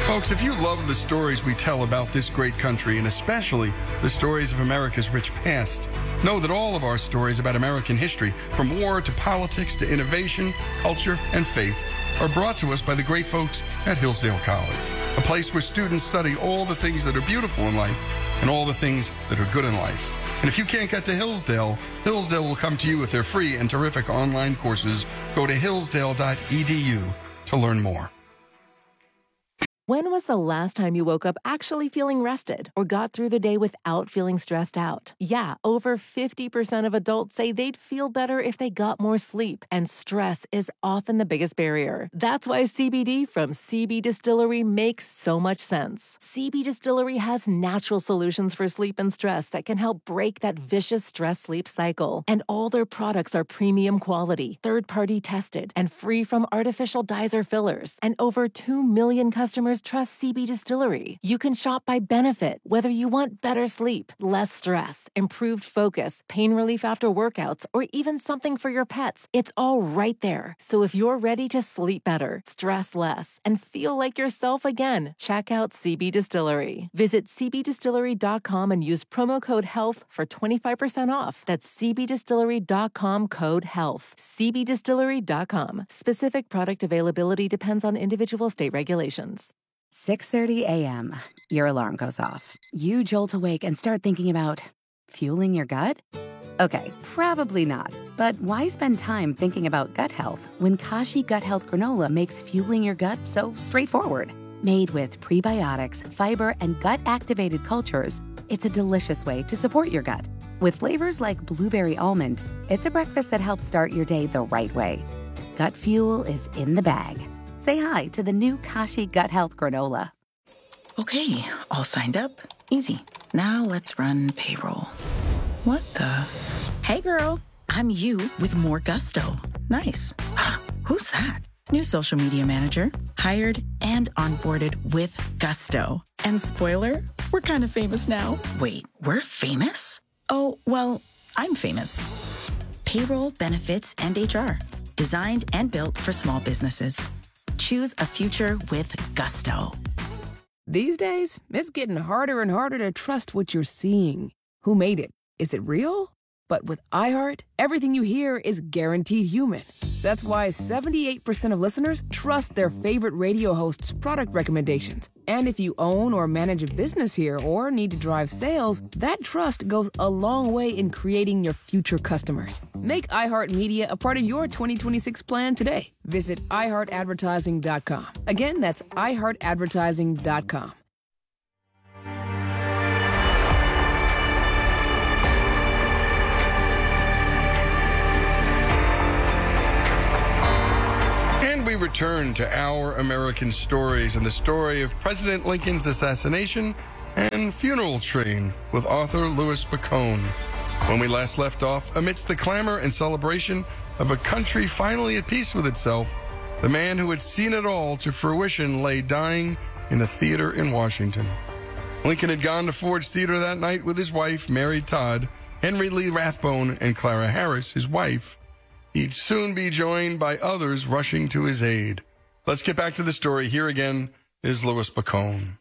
Folks, if you love the stories we tell about this great country, and especially the stories of America's rich past, know that all of our stories about American history, from war to politics to innovation, culture, and faith, are brought to us by the great folks at Hillsdale College, a place where students study all the things that are beautiful in life and all the things that are good in life. And if you can't get to Hillsdale, Hillsdale will come to you with their free and terrific online courses. Go to hillsdale.edu to learn more. When was the last time you woke up actually feeling rested or got through the day without feeling stressed out? Yeah, over 50% of adults say they'd feel better if they got more sleep, and stress is often the biggest barrier. That's why CBD from CB Distillery makes so much sense. CB Distillery has natural solutions for sleep and stress that can help break that vicious stress-sleep cycle. And all their products are premium quality, third-party tested, and free from artificial dyes or fillers. And over 2 million customers trust CB Distillery. You can shop by benefit, whether you want better sleep, less stress, improved focus, pain relief after workouts, or even something for your pets. It's all right there. So if you're ready to sleep better, stress less, and feel like yourself again, check out CB Distillery. Visit cbdistillery.com and use promo code HEALTH for 25% off. That's cbdistillery.com, code HEALTH. cbdistillery.com. Specific product availability depends on individual state regulations. 6:30 a.m. Your alarm goes off. You jolt awake and start thinking about fueling your gut? Okay, probably not. But why spend time thinking about gut health when Kashi Gut Health Granola makes fueling your gut so straightforward? Made with prebiotics, fiber, and gut-activated cultures, it's a delicious way to support your gut. With flavors like blueberry almond, it's a breakfast that helps start your day the right way. Gut fuel is in the bag. Say hi to the new Kashi Gut Health Granola. Okay, all signed up. Easy. Now let's run payroll. What the? Hey girl, I'm you with more gusto. Nice. Who's that? New social media manager. Hired and onboarded with gusto. And spoiler, we're kind of famous now. Wait, we're famous? Oh, well, I'm famous. Payroll, benefits, and HR. Designed and built for small businesses. Choose a future with gusto. These days, it's getting harder and harder to trust what you're seeing. Who made it? Is it real? But with iHeart, everything you hear is guaranteed human. That's why 78% of listeners trust their favorite radio host's product recommendations. And if you own or manage a business here or need to drive sales, that trust goes a long way in creating your future customers. Make iHeartMedia a part of your 2026 plan today. Visit iHeartAdvertising.com. Again, that's iHeartAdvertising.com. We return to Our American Stories and the story of President Lincoln's assassination and funeral train with author Louis Bacone. When we last left off, amidst the clamor and celebration of a country finally at peace with itself, the man who had seen it all to fruition lay dying in a theater in Washington. Lincoln had gone to Ford's Theater that night with his wife, Mary Todd, Henry Lee Rathbone, and Clara Harris, his wife. He'd soon be joined by others rushing to his aid. Let's get back to the story. Here again is Louis Bacone.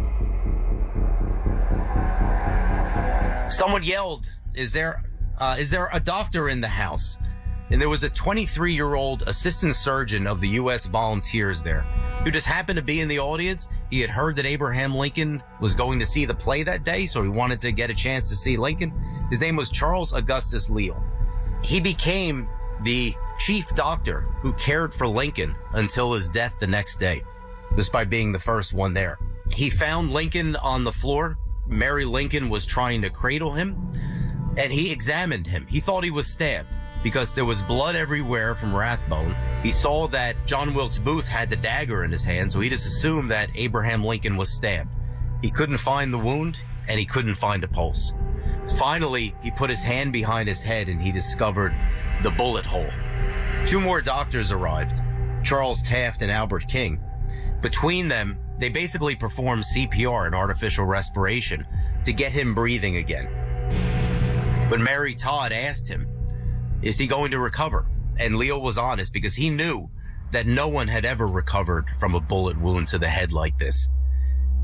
Someone yelled, is there a doctor in the house? And there was a 23-year-old assistant surgeon of the U.S. Volunteers there who just happened to be in the audience. He had heard that Abraham Lincoln was going to see the play that day, so he wanted to get a chance to see Lincoln. His name was Charles Augustus Leal. He became the chief doctor who cared for Lincoln until his death the next day, just by being the first one there. He found Lincoln on the floor. Mary Lincoln was trying to cradle him, and he examined him. He thought he was stabbed because there was blood everywhere from Rathbone. He saw that John Wilkes Booth had the dagger in his hand, so he just assumed that Abraham Lincoln was stabbed. He couldn't find the wound, and he couldn't find the pulse. Finally, he put his hand behind his head, and he discovered the bullet hole. 2 more doctors arrived, Charles Taft and Albert King. Between them, they basically performed CPR and artificial respiration to get him breathing again. But Mary Todd asked him, is he going to recover? And Leal was honest because he knew that no one had ever recovered from a bullet wound to the head like this.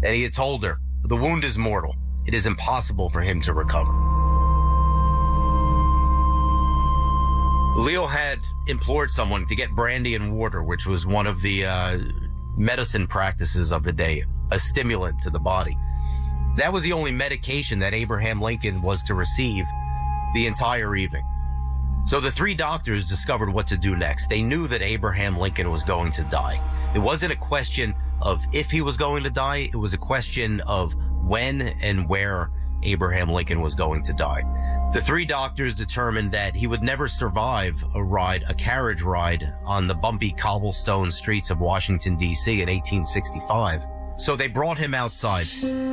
And he had told her, the wound is mortal. It is impossible for him to recover. Leo had implored someone to get brandy and water, which was one of the medicine practices of the day, a stimulant to the body. That was the only medication that Abraham Lincoln was to receive the entire evening. So the three doctors discovered what to do next. They knew that Abraham Lincoln was going to die. It wasn't a question of if he was going to die. It was a question of when and where Abraham Lincoln was going to die. The three doctors determined that he would never survive a carriage ride on the bumpy cobblestone streets of Washington, D.C. in 1865. So they brought him outside.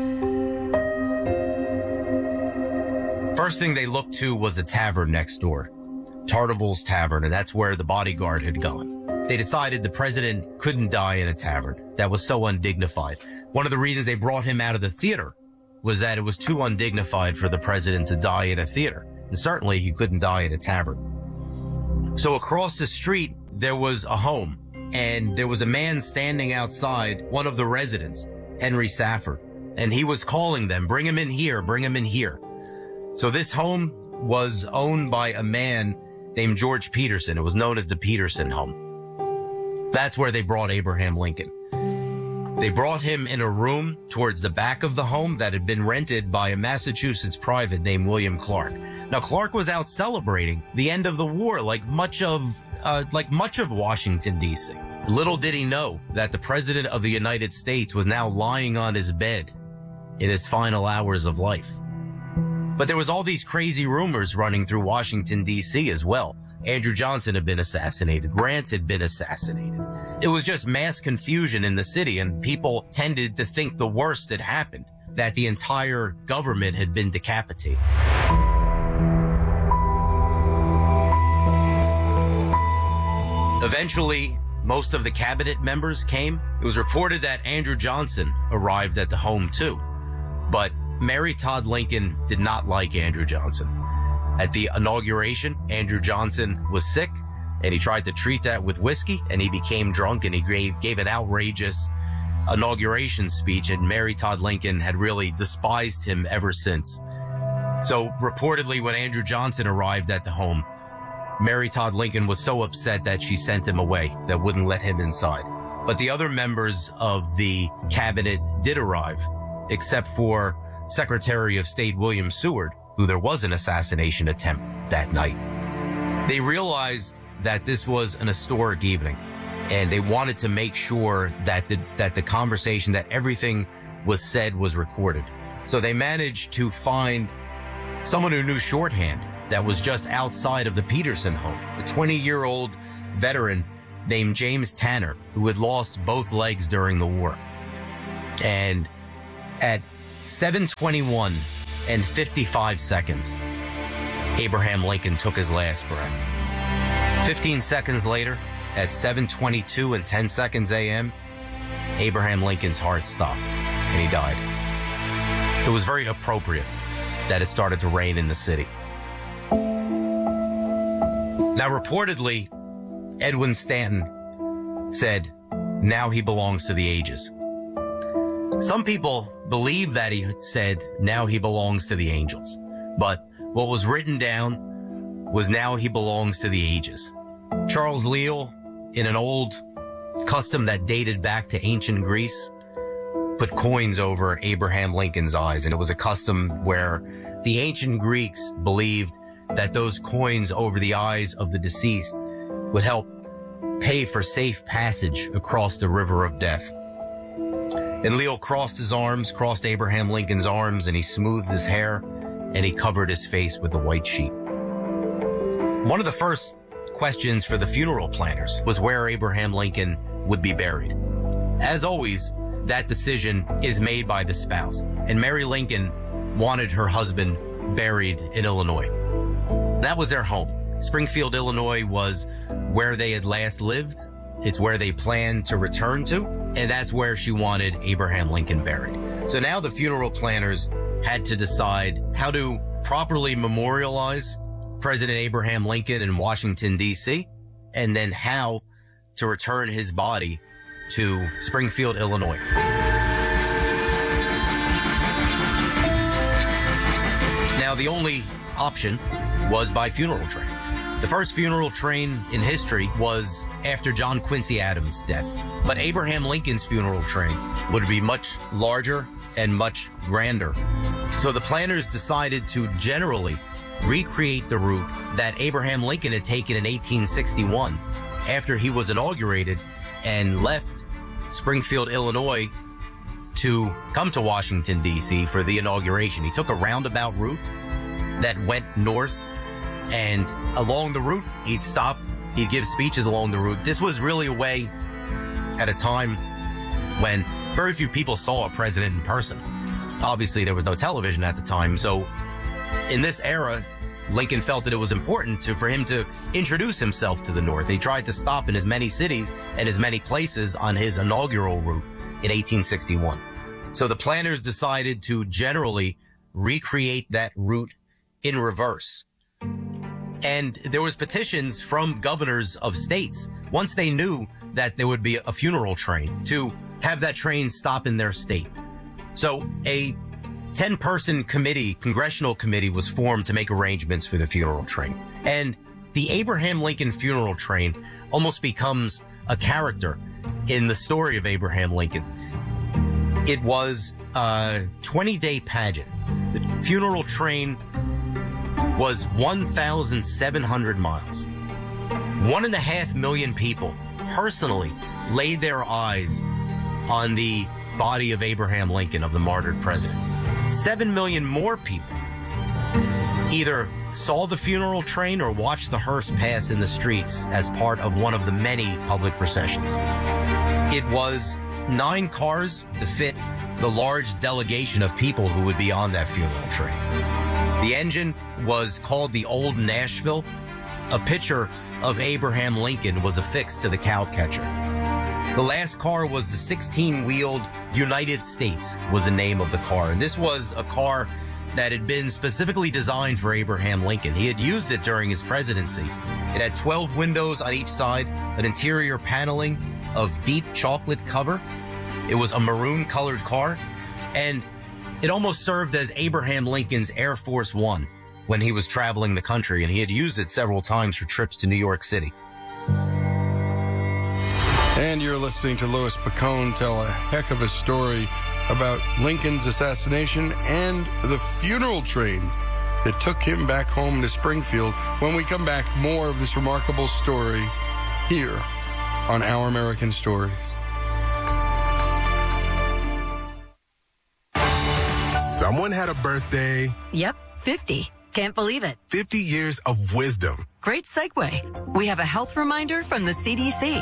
First thing they looked to was a tavern next door, Tardival's Tavern, and that's where the bodyguard had gone. They decided the president couldn't die in a tavern. That was so undignified. One of the reasons they brought him out of the theater was that it was too undignified for the president to die in a theater. And certainly he couldn't die in a tavern. So across the street, there was a home, and there was a man standing outside one of the residents, Henry Safford, and he was calling them, bring him in here, bring him in here. So this home was owned by a man named George Peterson. It was known as the Peterson home. That's where they brought Abraham Lincoln. They brought him in a room towards the back of the home that had been rented by a Massachusetts private named William Clark. Now, Clark was out celebrating the end of the war, like much of Washington, D.C. Little did he know that the President of the United States was now lying on his bed in his final hours of life. But there was all these crazy rumors running through Washington, D.C. as well. Andrew Johnson had been assassinated. Grant had been assassinated. It was just mass confusion in the city, and people tended to think the worst had happened, that the entire government had been decapitated. Eventually, most of the cabinet members came. It was reported that Andrew Johnson arrived at the home too, but Mary Todd Lincoln did not like Andrew Johnson. At the inauguration, Andrew Johnson was sick, and he tried to treat that with whiskey, and he became drunk, and he gave an outrageous inauguration speech, and Mary Todd Lincoln had really despised him ever since. So reportedly, when Andrew Johnson arrived at the home, Mary Todd Lincoln was so upset that she sent him away, that wouldn't let him inside. But the other members of the cabinet did arrive, except for Secretary of State William Seward, who there was an assassination attempt that night. They realized that this was an historic evening, and they wanted to make sure that the conversation, that everything was said, was recorded. So they managed to find someone who knew shorthand that was just outside of the Peterson home, a 20-year-old veteran named James Tanner, who had lost both legs during the war. And at 7:21 and 55 seconds, Abraham Lincoln took his last breath. 15 seconds later, at 7:22 and 10 seconds a.m., Abraham Lincoln's heart stopped, and he died. It was very appropriate that it started to rain in the city. Now, reportedly, Edwin Stanton said, "Now he belongs to the ages." Some people believe that he said, "Now he belongs to the angels." But what was written down was, "Now he belongs to the ages." Charles Lyell, in an old custom that dated back to ancient Greece, put coins over Abraham Lincoln's eyes. And it was a custom where the ancient Greeks believed that those coins over the eyes of the deceased would help pay for safe passage across the river of death. And Leo crossed Abraham Lincoln's arms, and he smoothed his hair, and he covered his face with a white sheet. One of the first questions for the funeral planners was where Abraham Lincoln would be buried. As always, that decision is made by the spouse, and Mary Lincoln wanted her husband buried in Illinois. That was their home. Springfield, Illinois was where they had last lived. It's where they planned to return to, and that's where she wanted Abraham Lincoln buried. So now the funeral planners had to decide how to properly memorialize President Abraham Lincoln in Washington, D.C., and then how to return his body to Springfield, Illinois. Now, the only option was by funeral train. The first funeral train in history was after John Quincy Adams' death. But Abraham Lincoln's funeral train would be much larger and much grander. So the planners decided to generally recreate the route that Abraham Lincoln had taken in 1861 after he was inaugurated and left Springfield, Illinois to come to Washington, D.C. for the inauguration. He took a roundabout route that went north, and along the route, he'd stop, he'd give speeches along the route. This was really a way at a time when very few people saw a president in person. Obviously, there was no television at the time. So in this era, Lincoln felt that it was important for him to introduce himself to the North. He tried to stop in as many cities and as many places on his inaugural route in 1861. So the planners decided to generally recreate that route in reverse. And there was petitions from governors of states, once they knew that there would be a funeral train, to have that train stop in their state. So a 10-person committee, congressional committee, was formed to make arrangements for the funeral train. And the Abraham Lincoln funeral train almost becomes a character in the story of Abraham Lincoln. It was a 20-day pageant. The funeral train was 1,700 miles. 1.5 million people personally laid their eyes on the body of Abraham Lincoln, of the martyred president. 7 million more people either saw the funeral train or watched the hearse pass in the streets as part of one of the many public processions. It was 9 cars to fit the large delegation of people who would be on that funeral train. The engine was called the Old Nashville. A picture of Abraham Lincoln was affixed to the cowcatcher. The last car was the 16-wheeled United States was the name of the car. And this was a car that had been specifically designed for Abraham Lincoln. He had used it during his presidency. It had 12 windows on each side, an interior paneling of deep chocolate cover. It was a maroon-colored car, and it almost served as Abraham Lincoln's Air Force One when he was traveling the country, and he had used it several times for trips to New York City. And you're listening to Louis Picone tell a heck of a story about Lincoln's assassination and the funeral train that took him back home to Springfield. When we come back, more of this remarkable story here on Our American Stories. Someone had a birthday. Yep, 50. Can't believe it. 50 years of wisdom. Great segue. We have a health reminder from the CDC.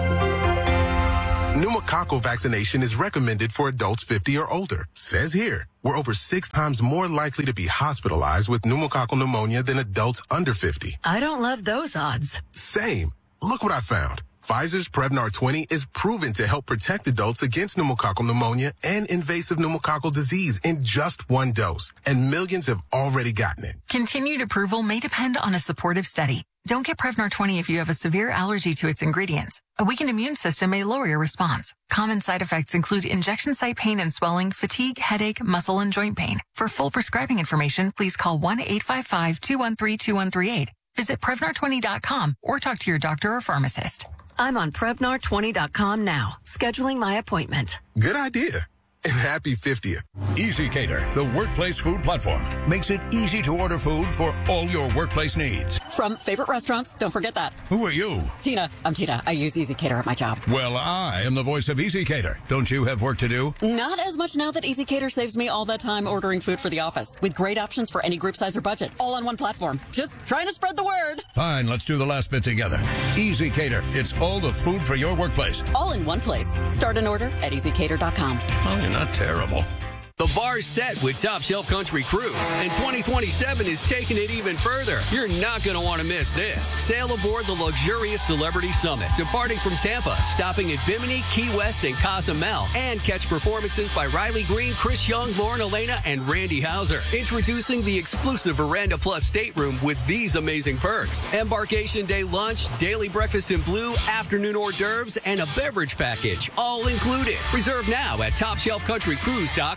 Pneumococcal vaccination is recommended for adults 50 or older. Says here, we're over 6 times more likely to be hospitalized with pneumococcal pneumonia than adults under 50. I don't love those odds. Same. Look what I found. Pfizer's Prevnar 20 is proven to help protect adults against pneumococcal pneumonia and invasive pneumococcal disease in just 1 dose. And millions have already gotten it. Continued approval may depend on a supportive study. Don't get Prevnar 20 if you have a severe allergy to its ingredients. A weakened immune system may lower your response. Common side effects include injection site pain and swelling, fatigue, headache, muscle, and joint pain. For full prescribing information, please call 1-855-213-2138. Visit Prevnar20.com or talk to your doctor or pharmacist. I'm on Prevnar20.com now, scheduling my appointment. Good idea. And happy 50th. EasyCater, the workplace food platform, makes it easy to order food for all your workplace needs. From favorite restaurants, don't forget that. Who are you? Tina. I'm Tina. I use EasyCater at my job. Well, I am the voice of EasyCater. Don't you have work to do? Not as much now that EasyCater saves me all that time ordering food for the office. With great options for any group size or budget. All on one platform. Just trying to spread the word. Fine, let's do the last bit together. EasyCater. It's all the food for your workplace. All in one place. Start an order at EasyCater.com. Oh, you're not terrible. The bar's set with Top Shelf Country Cruise, and 2027 is taking it even further. You're not going to want to miss this. Sail aboard the luxurious Celebrity Summit, departing from Tampa, stopping at Bimini, Key West, and Cozumel, and catch performances by Riley Green, Chris Young, Lauren Elena, and Randy Hauser. Introducing the exclusive Veranda Plus stateroom with these amazing perks. Embarkation day lunch, daily breakfast in blue, afternoon hors d'oeuvres, and a beverage package, all included. Reserve now at TopShelfCountryCruise.com.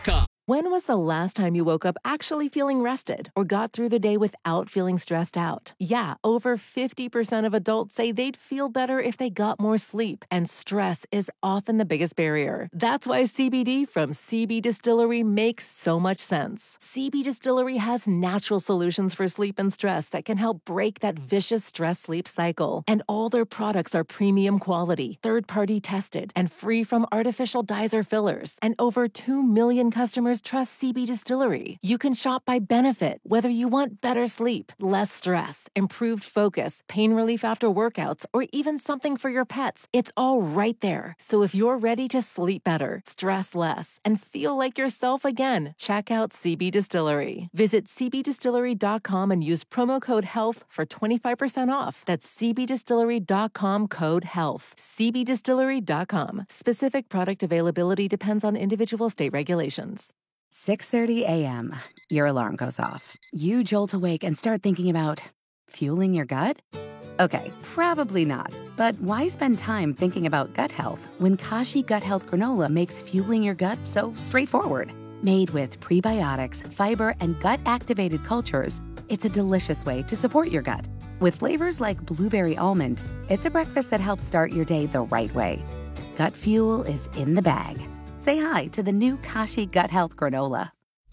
When was the last time you woke up actually feeling rested or got through the day without feeling stressed out? Yeah, over 50% of adults say they'd feel better if they got more sleep, and stress is often the biggest barrier. That's why CBD from CB Distillery makes so much sense. CB Distillery has natural solutions for sleep and stress that can help break that vicious stress-sleep cycle. And all their products are premium quality, third-party tested, and free from artificial dyes or fillers. And over 2 million customers trust CB Distillery. You can shop by benefit, whether you want better sleep, less stress, improved focus, pain relief after workouts, or even something for your pets. It's all right there. So if you're ready to sleep better, stress less, and feel like yourself again, check out CB Distillery. Visit cbdistillery.com and use promo code HEALTH for 25% off. That's cbdistillery.com, code HEALTH. cbdistillery.com. Specific product availability depends on individual state regulations. 6:30 a.m. Your alarm goes off. You jolt awake and start thinking about fueling your gut? Okay, probably not. But why spend time thinking about gut health when Kashi Gut Health Granola makes fueling your gut so straightforward? Made with prebiotics, fiber, and gut-activated cultures, it's a delicious way to support your gut. With flavors like blueberry almond, it's a breakfast that helps start your day the right way. Gut fuel is in the bag. Say hi to the new Kashi Gut Health Granola.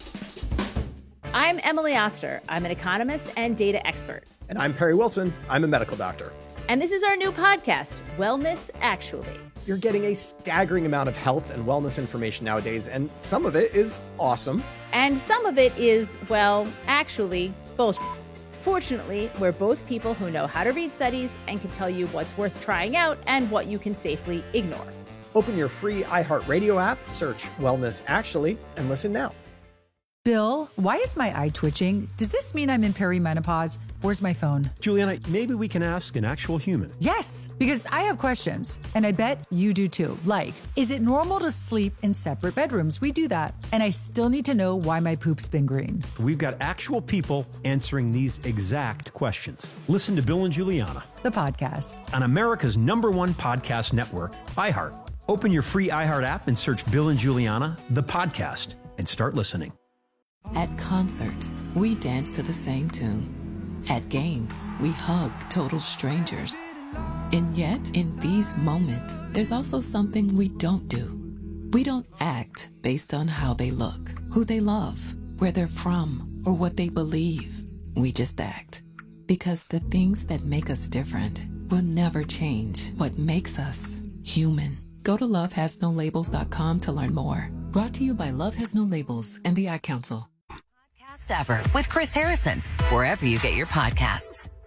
I'm Emily Oster. I'm an economist and data expert. And I'm Perry Wilson. I'm a medical doctor. And this is our new podcast, Wellness Actually. You're getting a staggering amount of health and wellness information nowadays, and some of it is awesome. And some of it is, well, actually, bullshit. Fortunately, we're both people who know how to read studies and can tell you what's worth trying out and what you can safely ignore. Open your free iHeartRadio app, search Wellness Actually, and listen now. Bill, why is my eye twitching? Does this mean I'm in perimenopause? Where's my phone? Juliana, maybe we can ask an actual human. Yes, because I have questions, and I bet you do too. Like, is it normal to sleep in separate bedrooms? We do that. And I still need to know why my poop's been green. We've got actual people answering these exact questions. Listen to Bill and Juliana, the podcast, on America's #1 podcast network, iHeart. Open your free iHeart app and search Bill and Juliana, the podcast, and start listening. At concerts, we dance to the same tune. At games, we hug total strangers. And yet, in these moments, there's also something we don't do. We don't act based on how they look, who they love, where they're from, or what they believe. We just act. Because the things that make us different will never change what makes us human. Go to lovehasnolabels.com to learn more. Brought to you by Love Has No Labels and the Ad Council. Podcast Ever with Chris Harrison, wherever you get your podcasts.